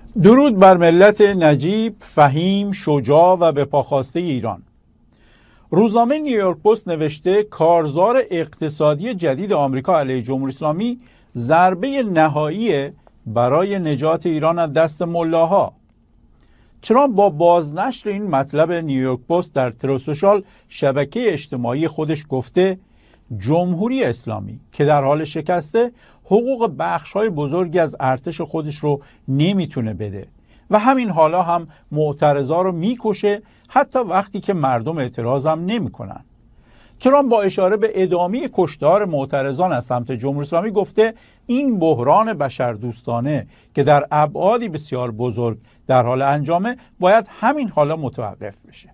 درود بر ملت نجیب، فهیم، شجاع و به پاخواسته ایران. روزنامه نیویورک پست نوشته کارزار اقتصادی جدید آمریکا علیه جمهوری اسلامی ضربه نهایی برای نجات ایران از دست ملاها. ترامپ با بازنشر این مطلب نیویورک پست در تروت سوشال شبکه اجتماعی خودش گفته جمهوری اسلامی که در حال شکسته حقوق بخش‌های بزرگی از ارتش خودش رو نمیتونه بده و همین حالا هم معترضا رو میکشه، حتی وقتی که مردم اعتراض هم نمیکنن. ترامپ با اشاره به ادامه کشتار معترضان از سمت جمهوری اسلامی گفته این بحران بشردوستانه که در ابعادی بسیار بزرگ در حال انجامه باید همین حالا متوقف بشه.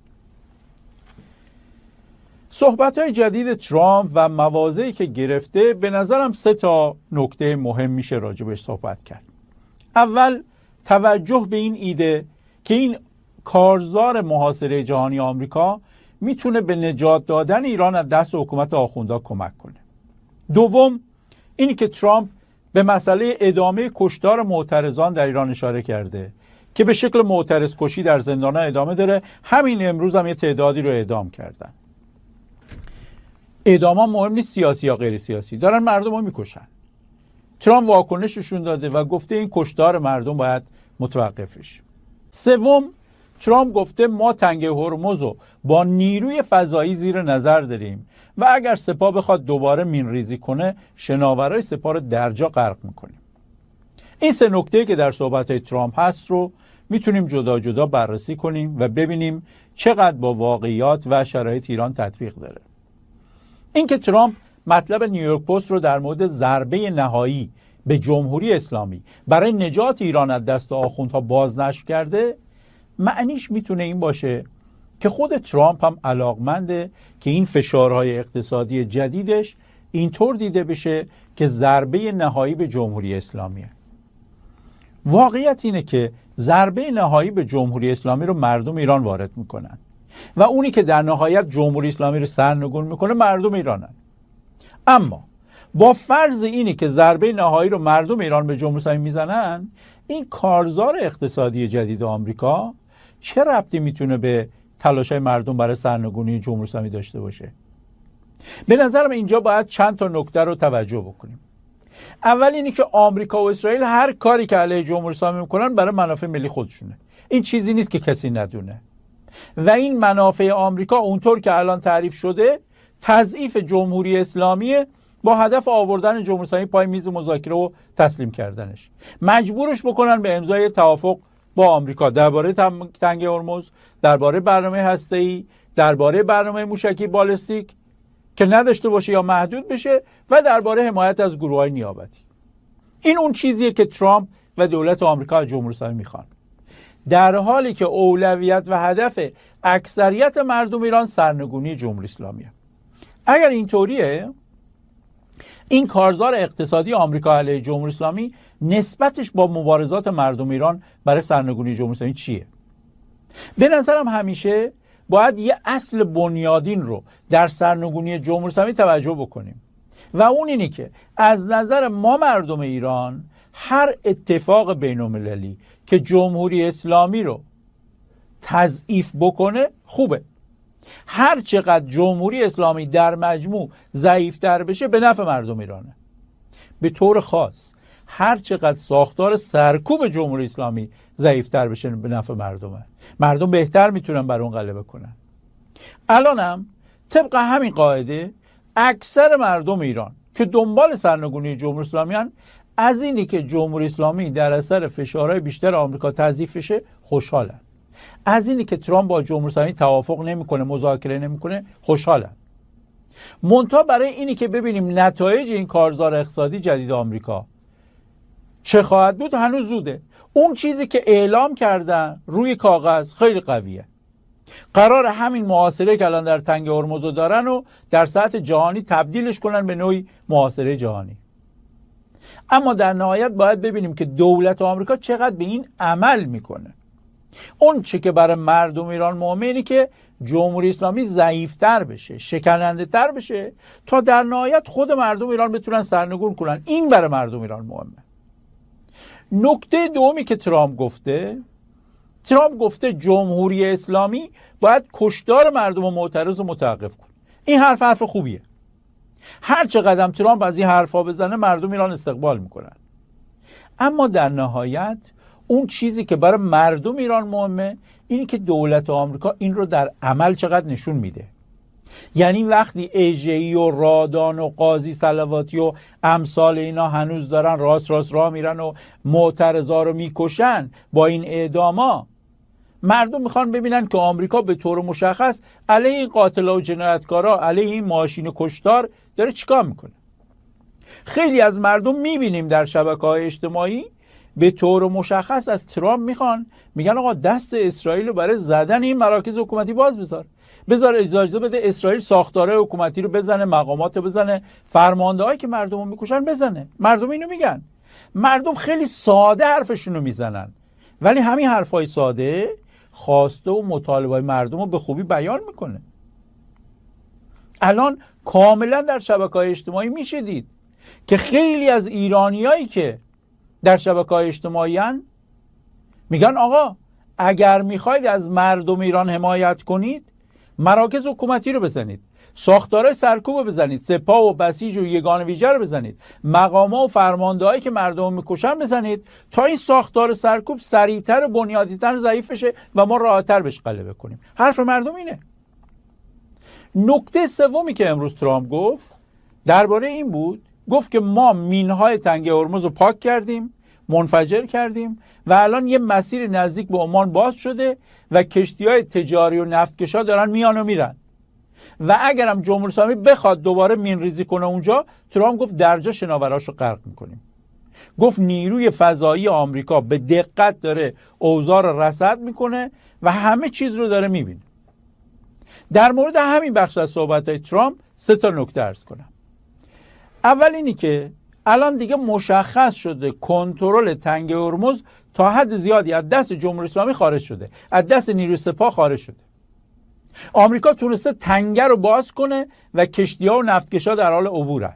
صحبت‌های جدید ترامپ و مواضعی که گرفته به نظرم 3 نکته مهم میشه راجبش صحبت کرد. اول، توجه به این ایده که این کارزار محاصره جهانی آمریکا میتونه به نجات دادن ایران از دست حکومت آخوندها کمک کنه. دوم، اینی که ترامپ به مسئله ادامه کشتار معترضان در ایران اشاره کرده که به شکل معترض کشی در زندان‌ها ادامه داره. همین امروز هم یه تعدادی رو اعدام کردن. اعداما مهم نیست سیاسی یا غیر سیاسی، دارن مردم رو میکشن. ترامپ واکنششون داده و گفته این کشتار مردم باید متوقف بشه. سوم، ترامپ گفته ما تنگه هرمز رو با نیروی فضایی زیر نظر داریم و اگر سپاه بخواد دوباره مینریزی کنه شناورای سپاه رو درجا غرق میکنیم. این 3 نکته که در صحبت‌های ترامپ هست رو میتونیم جدا جدا بررسی کنیم و ببینیم چقدر با واقعیات و شرایط ایران تطبیق داره. اینکه ترامپ مطلب نیویورک پست رو در مورد ضربه نهایی به جمهوری اسلامی برای نجات ایران از دست آخوندها بازنشر کرده، معنیش میتونه این باشه که خود ترامپ هم علاقمنده که این فشارهای اقتصادی جدیدش اینطور دیده بشه که ضربه نهایی به جمهوری اسلامیه. واقعیت اینه که ضربه نهایی به جمهوری اسلامی رو مردم ایران وارد میکنن و اونی که در نهایت جمهوری اسلامی رو سرنگون میکنه مردم ایرانن. اما با فرض اینی که ضربه نهایی رو مردم ایران به جمهوری اسلامی میزنن، این کارزار اقتصادی جدید آمریکا چه ربطی میتونه به تلاش‌های مردم برای سرنگونی جمهوری اسلامی داشته باشه؟ به نظرم اینجا باید چند تا نکته رو توجه بکنیم. اول اینی که آمریکا و اسرائیل هر کاری که علیه جمهوری اسلامی میکنن برای منافع ملی خودشونه. این چیزی نیست که کسی ندونه. و این منافع آمریکا اونطور که الان تعریف شده تضعیف جمهوری اسلامی با هدف آوردن جمهوری اسلامی پای میز مذاکره و تسلیم کردنش، مجبورش بکنن به امضای توافق با آمریکا درباره تنگه هرمز، درباره برنامه هسته‌ای، درباره برنامه موشکی بالستیک که نداشته باشه یا محدود بشه و درباره حمایت از گروه‌های نیابتی. این اون چیزیه که ترامپ و دولت آمریکا از جمهوری اسلامی میخوان، در حالی که اولویت و هدف اکثریت مردم ایران سرنگونی جمهوری اسلامیه. اگر اینطوریه، این کارزار اقتصادی آمریکا علیه جمهوری اسلامی نسبتش با مبارزات مردم ایران برای سرنگونی جمهوری اسلامی چیه؟ به نظرم همیشه باید یه اصل بنیادین رو در سرنگونی جمهوری اسلامی توجه بکنیم و اون اینی که از نظر ما مردم ایران هر اتفاق بین‌المللی که جمهوری اسلامی رو تضعیف بکنه خوبه. هر چقدر جمهوری اسلامی در مجموع ضعیف‌تر بشه به نفع مردم ایرانه. به طور خاص هر چقدر ساختار سرکوب جمهوری اسلامی ضعیف‌تر بشه به نفع مردمه. مردم بهتر میتونن بر اون غلبه کنن. الانم طبق همین قاعده اکثر مردم ایران که دنبال سرنگونی جمهوری اسلامی هن، از اینی که جمهوری اسلامی در اثر فشارهای بیشتر آمریکا تضعیف بشه خوشحالن. از اینی که ترامپ با جمهوری اسلامی توافق نمیکنه، مذاکره نمیکنه خوشحالن. منتها برای اینی که ببینیم نتایج این کارزار اقتصادی جدید آمریکا چه خواهد بود هنوز زوده. اون چیزی که اعلام کردن روی کاغذ خیلی قویه. قرار همین محاصره که الان در تنگه هرمز دارن و در سطح جهانی تبدیلش کنن به نوعی محاصره جهانی. اما در نهایت باید ببینیم که دولت آمریکا چقدر به این عمل میکنه. اون چه که برای مردم ایران مهمه اینه که جمهوری اسلامی ضعیف‌تر بشه، شکننده تر بشه تا در نهایت خود مردم ایران بتونن سرنگون کنن. این برای مردم ایران مهمه. نکته دومی که ترامپ گفته جمهوری اسلامی باید کشتار مردم معترض رو متوقف کنه. این حرف خوبیه. هر چقدر ترامپ از این حرفا بزنه مردم ایران استقبال میکنن. اما در نهایت اون چیزی که برای مردم ایران مهمه اینی که دولت آمریکا این رو در عمل چقدر نشون میده. یعنی وقتی ایجه‌ای و رادان و قاضی صلواتی و امثال اینا هنوز دارن راست راه میرن و معترضا رو میکشن با این اعداما، مردم میخوان ببینن که آمریکا به طور مشخص علیه این قاتلا و جنایتکارا، علیه این ماشین کشتار داره چیکار میکنه. خیلی از مردم میبینیم در شبکه‌های اجتماعی به طور مشخص از ترامپ میگن آقا دست اسرائیل رو برای زدن این مراکز حکومتی باز بذار اجازه بده اسرائیل ساختاره حکومتی رو بزنه، مقامات رو بزنه، فرماندهایی که مردم رو میکشن بزنه. مردم اینو میگن. مردم خیلی ساده حرفشون رو میزنن، ولی همین حرفای ساده خواسته و مطالبه مردم رو به خوبی بیان میکنه. الان کاملا در شبکه‌های اجتماعی میشه دید که خیلی از ایرانیایی که در شبکه‌های اجتماعی میگن آقا اگر میخواید از مردم ایران حمایت کنید مراکز حکومتی رو بزنید، ساختارهای سرکوب رو بزنید، سپاه و بسیج و یگان ویژه رو بزنید، مقام‌ها و فرماندهایی که مردم میکشن بزنید تا این ساختار سرکوب سریعتر و بنیادی‌تر ضعیف بشه و ما راحت‌تر بهش غلبه کنیم. حرف مردم اینه. نکته سومی که امروز ترامپ گفت درباره این بود، گفت که ما مینهای تنگه هرمز رو پاک کردیم، منفجر کردیم و الان یه مسیر نزدیک به عمان باز شده و کشتی‌های تجاری و نفتکشا دارن میان و میرن و اگرم جمهوری اسلامی بخواد دوباره مین ریزی کنه اونجا، ترامپ گفت درجا شناوراشو غرق میکنیم. گفت نیروی فضایی آمریکا به دقت داره اوضاع رو رصد میکنه و همه چیز رو داره میبینه. در مورد همین بخش از صحبت‌های ترامپ 3 نکته عرض کنم. اول اینی که الان دیگه مشخص شده کنترل تنگه هرمز تا حد زیادی از دست جمهوری اسلامی خارج شده، از دست نیروی سپاه خارج شده. آمریکا تونسته تنگه رو باز کنه و کشتی‌ها و نفتکشا در حال عبورن.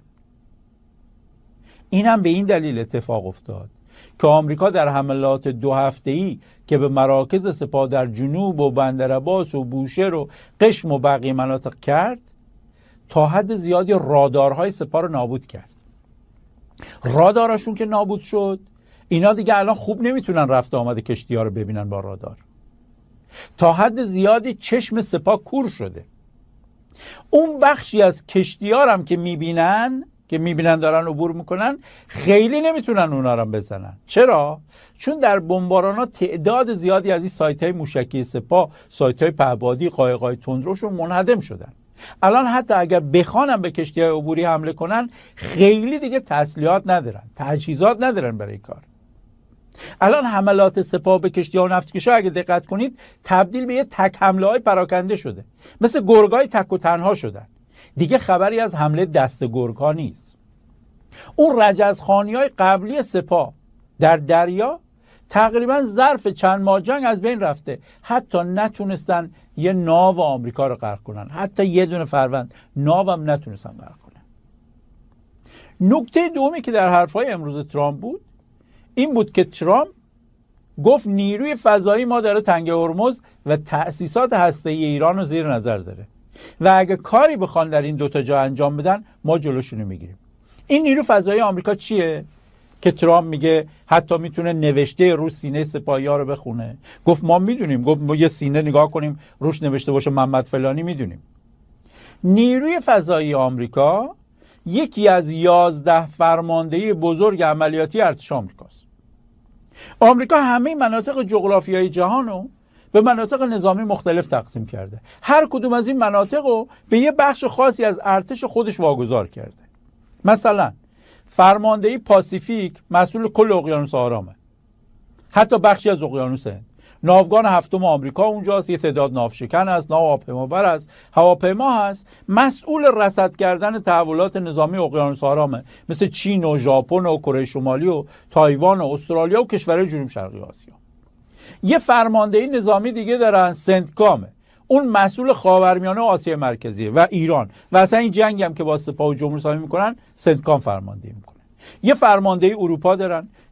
این هم به این دلیل اتفاق افتاد که آمریکا در حملات 2 هفته‌ای که به مراکز سپاه در جنوب و بندرعباس و بوشهر و قشم و بقیه مناطق کرد، تا حد زیادی رادارهای سپاه رو نابود کرد. رادارشون که نابود شد، اینا دیگه الان خوب نمیتونن رفت آمد کشتی‌ها رو ببینن با رادار. تا حد زیادی چشم سپاه کور شده. اون بخشی از کشتی‌ها هم که میبینن دارن عبور میکنن، خیلی نمیتونن اونا رو بزنن. چرا؟ چون در بمبارانات تعداد زیادی از این سایت‌های موشکی سپاه، سایت‌های پهپادی، قایق‌های تندروشون منهدم شدن. الان حتی اگر بخوانم به کشتی‌های عبوری حمله کنن، خیلی دیگه تسلیحات ندارن، تجهیزات ندارن برای کار. الان حملات سپاه به کشتی‌ها و نفتکشا اگه دقت کنید تبدیل به یه تک حمله‌های پراکنده شده، مثل گرگای تک و تنها شدن. دیگه خبری از حمله دست گرگ‌ها نیست. اون رجزخوانی‌های قبلی سپاه در دریا تقریبا ظرف چند ماه جنگ از بین رفته. حتی نتونستن یه ناو آمریکا رو غرق کنن، حتی یه دونه فروند ناو هم نتونستن غرق کنن. نکته دومی که در حرفای امروز ترامپ بود این بود که ترامپ گفت نیروی فضایی ما داره تنگه هرمز و تأسیسات هسته‌ای ایران رو زیر نظر داره و اگه کاری بخوان در این 2 جا انجام بدن ما جلوشونو میگیریم. این نیرو فضایی آمریکا چیه که ترامپ میگه حتی میتونه نوشته رو سینه سپاهی‌ها رو بخونه؟ گفت ما میدونیم، گفت ما یه سینه نگاه کنیم روش نوشته باشه محمد فلانی، میدونیم. نیروی فضایی آمریکا یکی از 11 فرماندهی بزرگ عملیاتی ارتش آمریکاست. آمریکا همه مناطق جغرافیایی جهان رو به مناطق نظامی مختلف تقسیم کرده. هر کدوم از این مناطق رو به یه بخش خاصی از ارتش خودش واگذار کرده. مثلا فرماندهی پاسیفیک مسئول کل اقیانوس آرامه، حتی بخشی از اقیانوس هند. ناوگان 7 آمریکا اونجاست، یه تعداد ناوشکن هست، هواپیمابر هست، هواپیما هست. مسئول رصد کردن تحولات نظامی اقیانوس آرامه، مثل چین و ژاپن و کره شمالی و تایوان و استرالیا و کشورهای جنوب شرقی آسیا. یه فرماندهی نظامی دیگه دارن، سنتکامه، اون مسئول خاورمیانه و آسیای مرکزی و ایران و اصلا این جنگی هم که با سپاه و جمهوری اسلامی میکنن سنتکام فرماندهی میکنه. یه فرماندهی اروپا دارن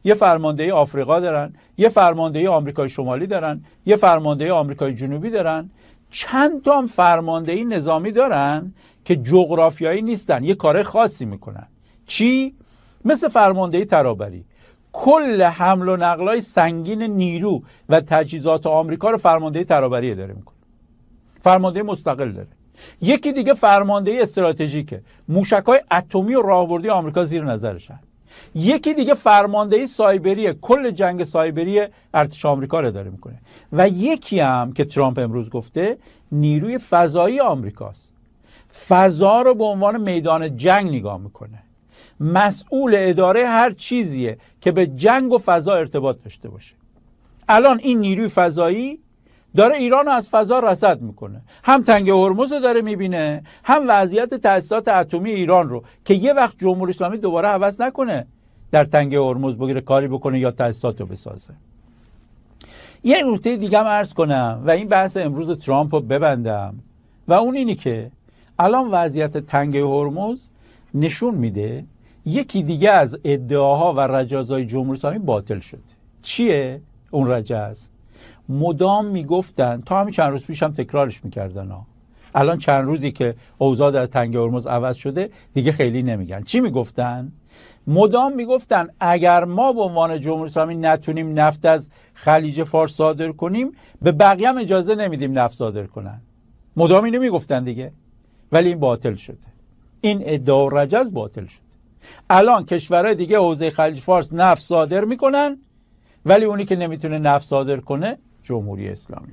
یه فرماندهی آفریقا دارن، یه فرماندهی آمریکای شمالی دارن، یه فرماندهی آمریکای جنوبی دارن، چند تا هم فرماندهی نظامی دارن که جغرافیایی نیستن، یه کار خاصی میکنن. چی؟ مثل فرماندهی ترابری. کل حمل و نقلای سنگین نیرو و تجهیزات آمریکا رو فرماندهی ترابری اداره میکنه. فرماندهی مستقل داره. یکی دیگه فرماندهی استراتژیکه. موشک‌های اتمی و راهبردی آمریکا زیر نظرشن. یکی دیگه فرماندهی سایبریه. کل جنگ سایبری ارتش آمریکا رو اداره میکنه. و یکی هم که ترامپ امروز گفته نیروی فضایی آمریکاست. فضا رو به عنوان میدان جنگ نگاه میکنه. مسئول اداره هر چیزیه که به جنگ و فضا ارتباط داشته باشه. الان این نیروی فضایی داره ایران رو از فضا رصد میکنه. هم تنگه هرمز رو داره میبینه، هم وضعیت تأسیسات اتمی ایران رو که یه وقت جمهوری اسلامی دوباره هوس نکنه در تنگه هرمز بگیره کاری بکنه یا تأسیسات رو بسازه. یه نکته دیگه هم عرض کنم و این بحث امروز ترامپ رو ببندم و اون اینی که الان وضعیت تنگه هرمز نشون میده یکی دیگه از ادعاها و رجزهای جمهوری اسلامی باطل شده. چیه اون رجز؟ مدام میگفتن، تا همین چند روز پیش هم تکرارش میکردن الان چند روزی که اوضاع در تنگه هرمز عوض شده دیگه خیلی نمیگن. چی میگفتن؟ مدام میگفتن اگر ما به عنوان جمهوری اسلامی نتونیم نفت از خلیج فارس صادر کنیم به بقیه هم اجازه نمیدیم نفت صادر کنن. مدام اینو میگفتن دیگه، ولی این باطل شده. این ادعا و رجز باطل شده. الان کشورهای دیگه حوزه خلیج فارس نفت صادر میکنن، ولی اونی که نمیتونه نفت صادر کنه جمهوری اسلامی.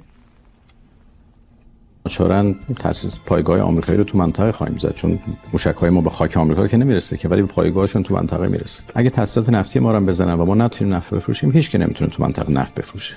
چرا تاسیس پایگاه آمریکایی رو تو منطقه خواهیم زد، چون موشک‌های ما به خاک آمریکا که نمیرسه که، ولی به پایگاهشون تو منطقه میرسه. اگه تاسیسات نفتی ما رو هم بزنن و ما نتونیم نفت بفروشیم، هیچ کی نمیتونه تو منطقه نفت بفروشه.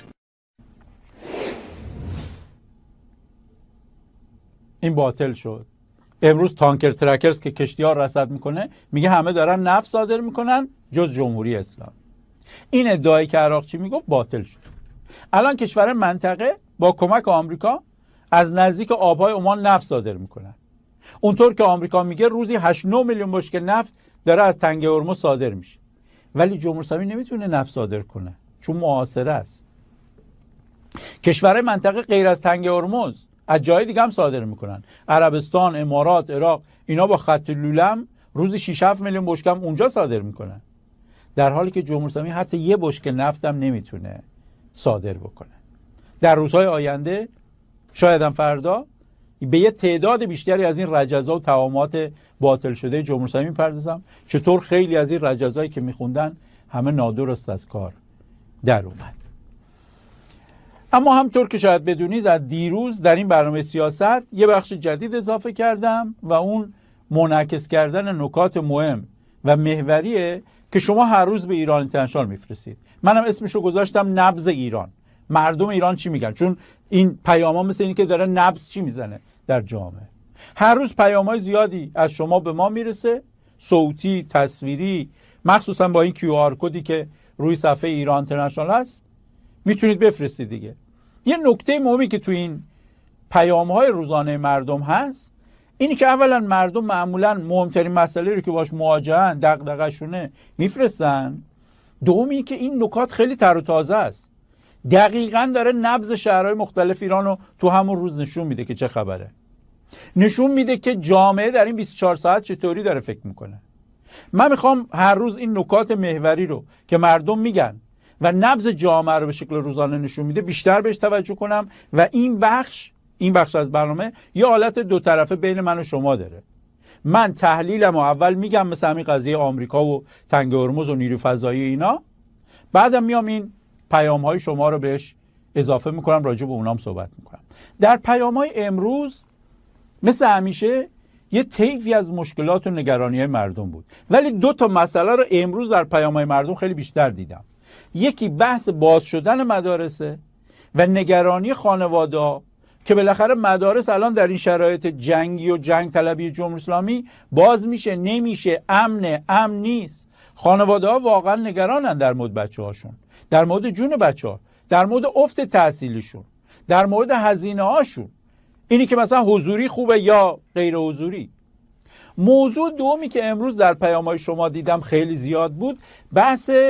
این باطل شد. امروز تانکر ترکرز که کشتی‌ها رصد میکنه میگه همه دارن نفت صادر میکنن جز جمهوری اسلامی. این ادعایی که عراقچی میگفت باطل شد. الان کشور منطقه با کمک آمریکا از نزدیک آبهای عمان نفت صادر میکنن. اونطور که آمریکا میگه روزی 8-9 میلیون بشکه نفت داره از تنگه هرمز صادر میشه. ولی جمهوری اسلامی نمیتونه نفت صادر کنه چون محاصره است. کشورهای منطقه غیر از تنگه هرمز از جای دیگه هم صادر میکنن. عربستان، امارات، عراق، اینا با خط لولم روزی 6-7 میلیون بشکه هم اونجا صادر میکنن. در حالی که جمهوری اسلامی حتی یه بشکه نفت هم نمیتونه صادر بکنه. در روزهای آینده شاید هم فردا به یه تعداد بیشتری از این رجزا و توهمات باطل شده جمهوری اسلامی میپردازم چطور خیلی از این رجزایی که میخوندن همه نادرست از کار در اومد. اما همطور که شاید بدونید از دیروز در این برنامه سیاست یه بخش جدید اضافه کردم و اون منعکس کردن نکات مهم و محوریه که شما هر روز به ایران اینترنشنال میفرستید. منم اسمشو گذاشتم نبض ایران. مردم ایران چی میگن؟ چون این پیاما مثل اینی که داره نبض چی میزنه در جامعه. هر روز پیام‌های زیادی از شما به ما میرسه، صوتی، تصویری، مخصوصا با این QR کدی که روی صفحه ایران اینترنشنال هست میتونید بفرستید دیگه. یه نکته مهمی که تو این پیام‌های روزانه مردم هست اینی که اولا مردم معمولا مهمترین مسئله رو که باش مواجهن، دغدغه‌شونه میفرستن. دومی که این نکات خیلی تر و تازه است. دقیقاً داره نبض شهرهای مختلف ایران رو تو همون روز نشون میده که چه خبره. نشون میده که جامعه در این 24 ساعت چطوری داره فکر میکنه. من میخوام هر روز این نکات محوری رو که مردم میگن و نبض جامعه رو به شکل روزانه نشون میده بیشتر بهش توجه کنم و این بخش از برنامه یه حالت دو طرفه بین من و شما داره. من تحلیلم اول میگم مثل همین قضیه آمریکا و تنگه هرمز و نیروی فضایی اینا، بعدم میام این پیام‌های شما رو بهش اضافه میکنم، راجع به اونام صحبت میکنم. در پیام‌های امروز مثل همیشه یه طیفی از مشکلات و نگرانی‌های مردم بود، ولی 2 تا مسئله رو امروز در پیام‌های مردم خیلی بیشتر دیدم. یکی بحث باز شدن مدارسه و نگرانی خانواده‌ها که بالاخره مدارس الان در این شرایط جنگی و جنگ طلبی جمهوری اسلامی باز میشه نمیشه، امن نیست. خانواده‌ها واقعا نگرانن در مورد بچه‌هاشون، در مورد جون بچه‌ها، در مورد افت تحصیلیشون، در مورد هزینه‌هاشون. اینی که مثلا حضوری خوبه یا غیر حضوری. موضوع دومی که امروز در پیام‌های شما دیدم خیلی زیاد بود، بحث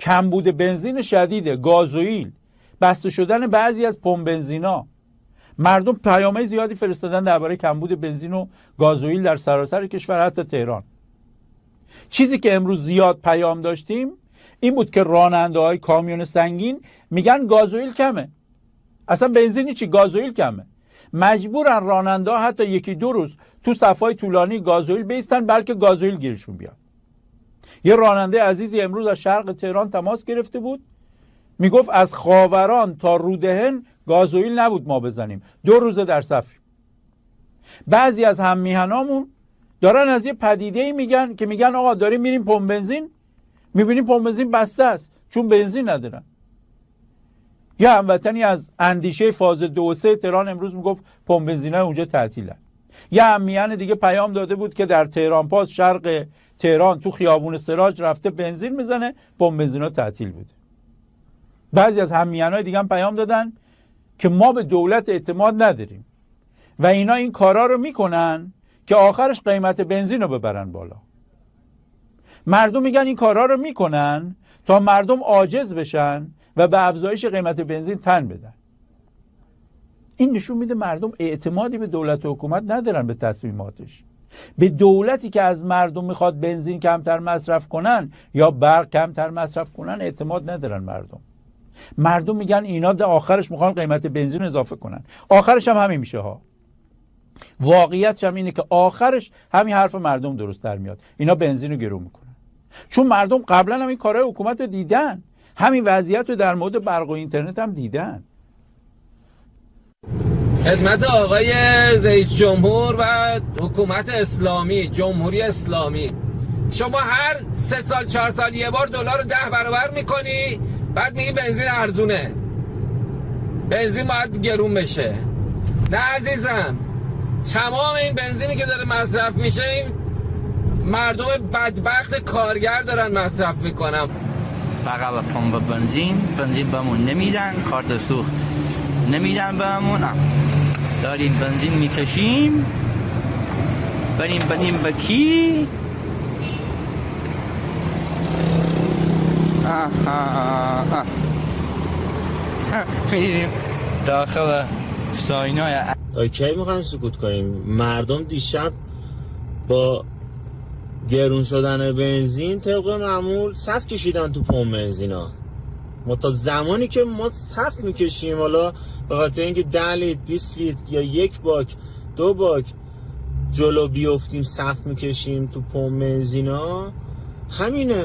کمبود بنزین شدیده، گازوئیل، بسته شدن بعضی از پمپ بنزینا. مردم پیام‌های زیادی فرستادن درباره کمبود بنزین و گازوئیل در سراسر کشور، حتی تهران. چیزی که امروز زیاد پیام داشتیم این بود که راننده‌های کامیون سنگین میگن گازوئیل کمه. اصلا بنزینی چی، گازوئیل کمه. مجبورن راننده‌ها حتی یکی دو روز تو صف‌های طولانی گازوئیل بیستن بلکه گازوئیل گیرشون بیاد. یه راننده عزیزی امروز از شرق تهران تماس گرفته بود، میگفت از خاوران تا رودهن گازوئیل نبود ما بزنیم، 2 روزه در صفیم. بعضی از هم میهنامون دارن از یه پدیده‌ای میگن که میگن آقا داریم میریم پمپ بنزین، میبینیم پمپ بنزین بسته است چون بنزین ندارن. یه هموطنی از اندیشه فاز 2 و 3 تهران امروز میگفت پمپ بنزینای اونجا تعطیلن. یه هممیهن دیگه پیام داده بود که در تهران پاس شرق تهران تو خیابون سراج رفته بنزین میزنه، پمپ بنزینا تعطیل بوده. بعضی از هممیهنای دیگه هم پیام دادن که ما به دولت اعتماد نداریم و اینا این کارا رو میکنن که آخرش قیمت بنزین رو ببرن بالا. مردم میگن این کارا رو میکنن تا مردم عاجز بشن و به افزایش قیمت بنزین تن بدن. این نشون میده مردم اعتمادی به دولت و حکومت ندارن به تصمیماتش. به دولتی که از مردم میخواد بنزین کمتر مصرف کنن یا برق کمتر مصرف کنن اعتماد ندارن مردم میگن اینا در آخرش میخوان قیمت بنزین اضافه کنن. آخرش هم همین میشه ها. واقعیتش هم اینه که آخرش همین حرف مردم درست در میاد. اینا بنزین رو گرون میکنن. چون مردم قبلا هم این کارهای حکومت رو دیدن. همین وضعیت رو در مورد برق و اینترنت هم دیدن. خدمت آقای رئیس جمهور و حکومت اسلامی، جمهوری اسلامی، شما هر 3 سال 4 سال یه بار دلار رو 10 برابر میکنی، بعد میگی بنزین ارزونه، بنزین باید گرون بشه. نه عزیزم، تمام این بنزینی که داره مصرف میشه این مردم بدبخت کارگر دارن مصرف میکنن. بغل پمپ بنزین بهمون نمیدن، کارت سوخت نمیدن بهمون، داریم بنزین میکشیم بریم بدیم به کی؟ میدیم داخل ساینای. تا کی میخوایم سکوت کنیم؟ مردم دیشب با گرون شدن بنزین طبق معمول صف کشیدن تو پمپ بنزینا. ما تا زمانی که ما صف میکشیم، حالا به خاطر اینکه 10 لیتر 20 لیتر یا 1 باک 2 باک جلو بیفتیم صف میکشیم تو پمپ بنزینا، همینه.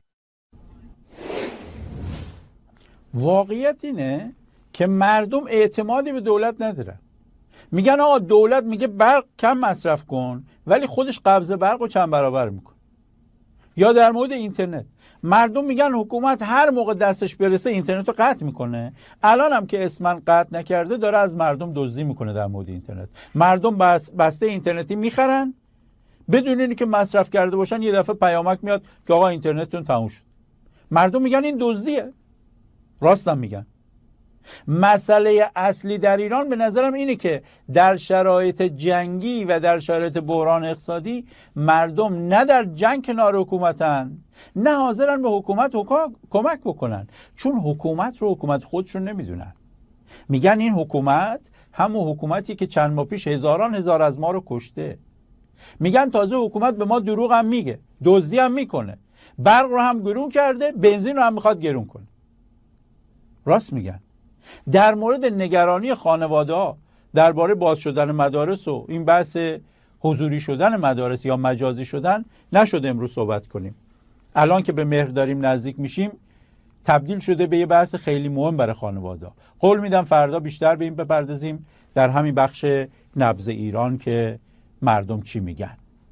واقعیت اینه که مردم اعتمادی به دولت ندارن. میگن آقا دولت میگه برق کم مصرف کن ولی خودش قبض برق رو چند برابر میکنه. یا در مورد اینترنت مردم میگن حکومت هر موقع دستش برسه اینترنت رو قطع میکنه. الان هم که اسمن قطع نکرده داره از مردم دزدی میکنه در مورد اینترنت. مردم بسته اینترنتی میخرن بدون اینکه مصرف کرده باشن، یه دفعه پیامک میاد که آقا اینترنتتون تموم شد. مردم میگن این دزدیه. راستم میگن. مسئله اصلی در ایران به نظرم اینه که در شرایط جنگی و در شرایط بحران اقتصادی مردم نه در جنگ کنار حکومتن، نه حاضرن به حکومت کمک بکنن، چون حکومت رو حکومت خودشون نمیدونن. میگن این حکومت همون حکومتی که چند ماه پیش هزاران هزار از ما رو کشته. میگن تازه حکومت به ما دروغ هم میگه، دزدی هم میکنه، برق رو هم گرون کرده، بنزین رو هم میخواد گرون کنه. راست میگن. در مورد نگرانی خانواده‌ها درباره باز شدن مدارس و این بحث حضوری شدن مدارس یا مجازی شدن نشد امروز صحبت کنیم. الان که به مهر داریم نزدیک میشیم تبدیل شده به یه بحث خیلی مهم برای خانواده‌ها. قول میدم فردا بیشتر به این بپردازیم در همین بخش نبض ایران که مردم چی میگن.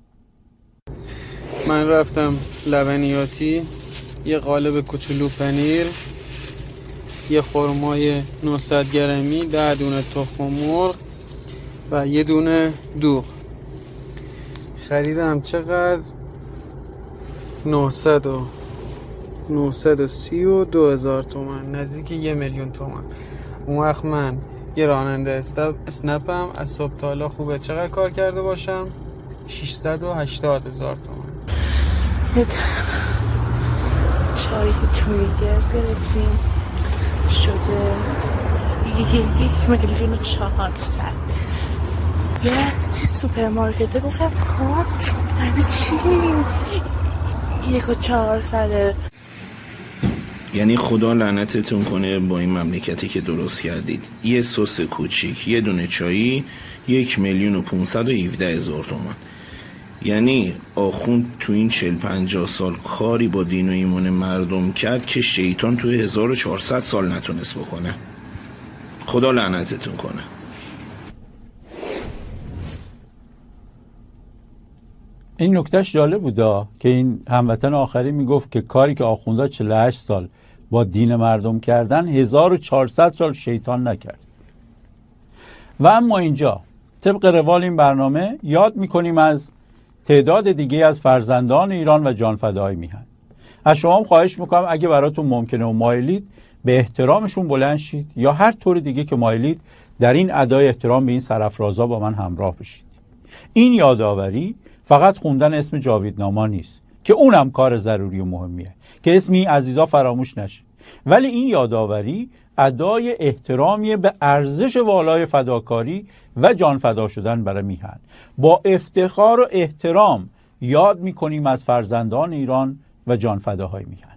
من رفتم لبنیاتی، یه قالب کوچولو پنیر، یه خرمای 900 گرمی، 10 دونه تخم مرغ و یه دونه دوغ خریدم. چقدر؟ 932,000 تومان، نزدیک 1,000,000 تومان. اون وقت من یه راننده اسنپم از صبح تا حالا خوبه چقدر کار کرده باشم؟ 680,000 تومان. چایی که توی گرز گرفتیم شده 1,400,000. یه از توی سوپرمارکته گفتم کارت همه چی 1,400,000. یعنی خدا لعنتتون کنه با این مملکتی که درست کردید. یه سس کوچیک، یه دونه چایی 1,517,000 تومان. یعنی آخوند تو این 40-50 سال کاری با دین و ایمان مردم کرد که شیطان توی 1400 سال نتونست بکنه. خدا لعنتتون کنه. این نکتهش جالب بودا که این هموطن آخری میگفت که کاری که آخوندا 48 سال با دین مردم کردن 1400 سال شیطان نکرد. و اما اینجا طبق روال این برنامه یاد میکنیم از تعداد دیگه از فرزندان ایران و جانفداهای میهن. از شما هم خواهش میکنم اگه براتون ممکنه و مایلید به احترامشون بلند شید یا هر طور دیگه که مایلید در این ادای احترام به این سرافرازا با من همراه بشید. این یادآوری فقط خوندن اسم جاویدنامه نیست که اونم کار ضروری و مهمیه که اسم این عزیزا فراموش نشه، ولی این یادآوری ادای احترامی به ارزش والای فداکاری و جان فدا شدن برای میهن. با افتخار و احترام یاد میکنیم از فرزندان ایران و جان فداهای میهن.